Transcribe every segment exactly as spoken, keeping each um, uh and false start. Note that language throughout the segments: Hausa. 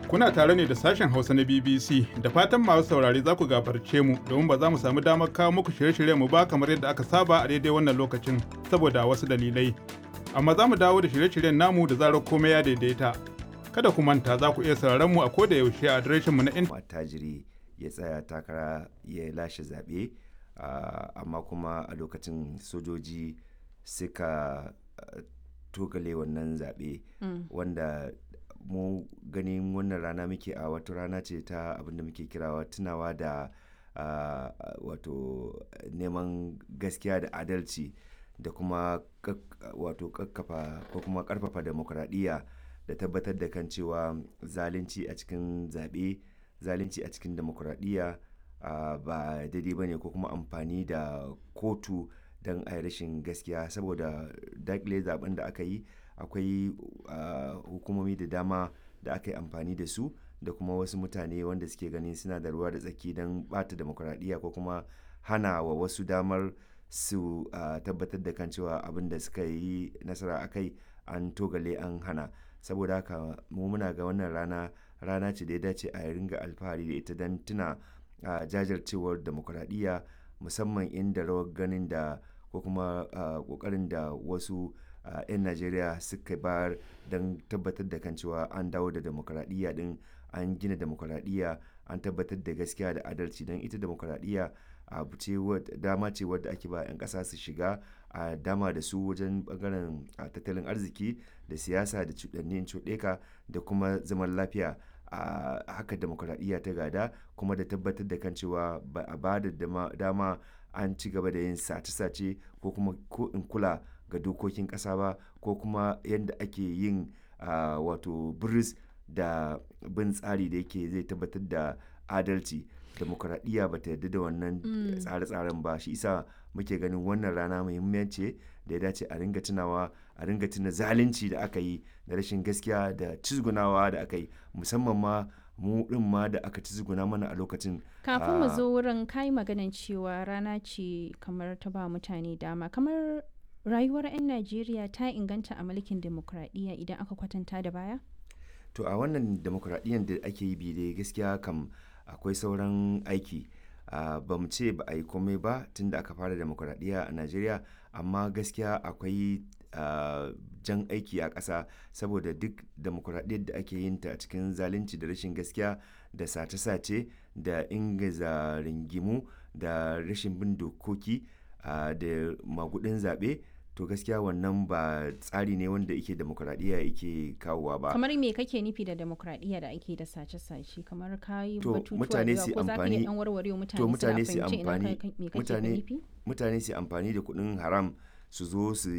Kuna tare ne da sashen Hausa na B B C, da fatan masu saurare za ku gafarce mu domin ba za mu samu damar kawo muku shirye-shiryen mu ba kamar yadda aka saba a daidai wannan lokacin saboda wasu dalilai. Amma za mu dawo da shirye-shiryen namu da zarar komai ya daidaita. Kada ku manta za ku iya sauraron mu a koda yaushe a adireshin mu na intanet. Attajiri ya tsaya takara ya lashe zaɓe, amma kuma a lokacin sojoji suka togale wannan zaɓe wanda mu ganin wannan rana muke a wata rana ce ta abinda muke kirawa tunawa da uh, wato neman gaskiya da adalci da kuma wato kakkafa ko kuma karfafa demokradiyya da tabbatar da kan cewa zalunci a cikin zaɓe zalunci a cikin demokradiyya uh, ba daidai bane ko kuma amfani da kotu don a rashin gaskiya, saboda dakile zaben da aka yi akwai uh, hukumomi da dama da aka yi amfani da su da kuma wasu mutane wanda suke ganin suna da ruwa da tsaki don bata demokradiyya ko kuma hana wa wasu damar su uh, tabbatar da kan cewa abin da suka yi nasara a kai an togale an hana. Saboda haka mu muna ga wannan rana rana ce da ya dace a ringa alfahari da ita don tuna uh, jajircewar demokradiyya, musamman inda rawar ganin da ko kuma kokarin uh, da wasu uh, 'yan Najeriya suka bayar don tabbatar da kan cewa an dawo da demokradiyya din, an gina demokradiyya, an tabbatar da gaskiya da adalci, don ita demokradiyya abu ce dama ce wadda ake ba 'yan ƙasa su shiga a dama da su wajen bangaren tattalin arziki da siyasa da cuɗannin cuɗeka da kuma zaman lafiya. a haka demokradiyya ta gada, kuma da tabbatar da kan cewa ba a ba da dama an ci gaba da yin sace-sace ko kuma ko in kula ga dokokin ƙasa ba, ko kuma yadda ake yin uh, wato biris da bin tsari da yake zai tabbatar da adalci. Demokradiyya ba ta yarda da wannan mm. tsare-tsaren ba, shi isa muke ganin wannan rana muhimmanci da ya dace a ringa tunawa a ringa tuna zalunci da aka yi da rashin gaskiya da cizgunawa da aka yi, musamman ma mu din ma da aka cizguna mana a lokacin. Kafin mu zo wurin kai maganan cewa rana ce kamar ta ba mutane dama, kamar rayuwar 'yan Najeriya ta inganta a mulkin demokradiyya idan aka kwatanta da baya? To a wannan demokradiyyar da ake yi bi dai gaskiya kam akwai sauran aiki. Uh, ba mu ce ba a yi komai ba tun da aka fara demokradiyya a Najeriya, amma gaskiya akwai uh, jan aiki a ƙasa, saboda duk demokradiyyar da ake yin ta a cikin zalunci da rashin gaskiya da sace-sace da ingiza ringimu da rashin bin dokoki uh, da magudin zaɓe, to gaskiya wannan ba tsari ne wanda yake demokradiyya yake kawowa ba. Kamar me kake nufi da demokradiyya da ake da sace-sace? Kamar kayi batutuwa da yawa ko zaka iya dan warware mutane mutane su amfani mutane mutane su amfani da kuɗin haram su zo su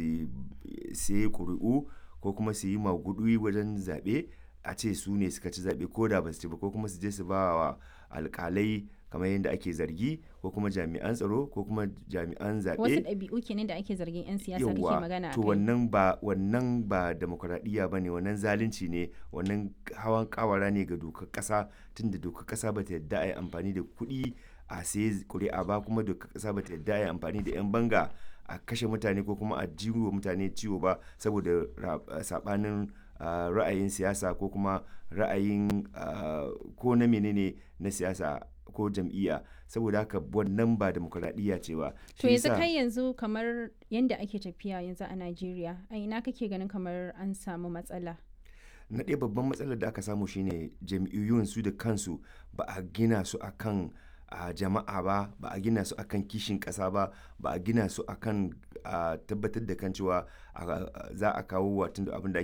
sai ƙuri'u ko kuma su yi magudi wajen zaɓe, a ce su ne suka ci zaɓe ko da ba su ci ba, ko kuma su je su ba wa alƙalai kamar yadda ake zargi, ko kuma jami'an tsaro ko kuma jami'an zaɓe. Wasu ɗabi'u kenan da ake zargin 'yan siyasa kake magana a kai. To wannan ba wannan ba demokradiyya bane, wannan zalunci ne, wannan hawan kawara ne ga dokar ƙasa, tunda dokar ƙasa ba ta yadda a yi amfani da kuɗi a sai ƙuri'a ba, kuma dokar ƙasa ba ta yadda a yi amfani da 'yan banga a kashe mutane ko kuma a jiwo mutane ciwo ba saboda saɓanin uh, ra'ayin siyasa ko kuma ra'ayin uh, ko na menene na siyasa ko jam'iyya. Saboda haka wannan ba demokradiyya ce ba. To yanzu kai yanzu kamar yanda ake tafiya yanzu a Najeriya, a ina kake ganin kamar an samu matsala? Na ɗaya babban matsalar da aka samu shine jam'iyyun su da kansu ba a gina su akan a jama'a ba, ba a gina su akan kishin ƙasa ba, ba a gina su akan tabbatar da kan cewa za a kawo watan abin da